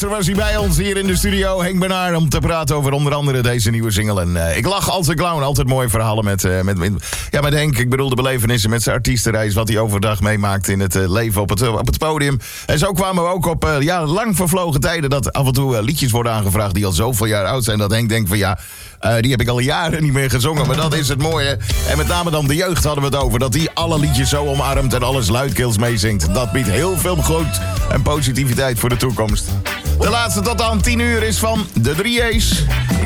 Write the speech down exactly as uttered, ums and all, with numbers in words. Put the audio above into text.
Gisteren was hij bij ons hier in de studio, Henk Bernard, om te praten over onder andere deze nieuwe single. En uh, ik lach als een clown, altijd mooie verhalen met, uh, met, met, ja, met Henk. Ik bedoel de belevenissen met zijn artiestenreis, wat hij overdag meemaakt in het uh, leven op het, uh, op het podium. En zo kwamen we ook op uh, ja, lang vervlogen tijden dat af en toe uh, liedjes worden aangevraagd die al zoveel jaar oud zijn. Dat Henk denkt van ja, uh, die heb ik al jaren niet meer gezongen. Maar dat is het mooie. En met name dan de jeugd hadden we het over. Dat die alle liedjes zo omarmt en alles luidkeels meezingt. Dat biedt heel veel groot en positiviteit voor de toekomst. De laatste tot aan tien uur is van de drie J's.